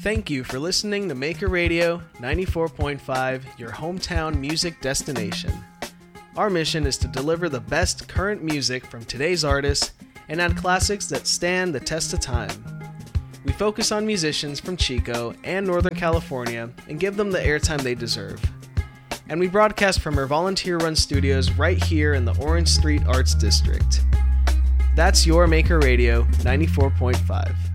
Thank you for listening to Maker Radio 94.5, your hometown music destination. Our mission is to deliver the best current music from today's artists and add classics that stand the test of time. We focus on musicians from Chico and Northern California and give them the airtime they deserve. And we broadcast from our volunteer-run studios right here in the Orange Street Arts District. That's your Maker Radio 94.5.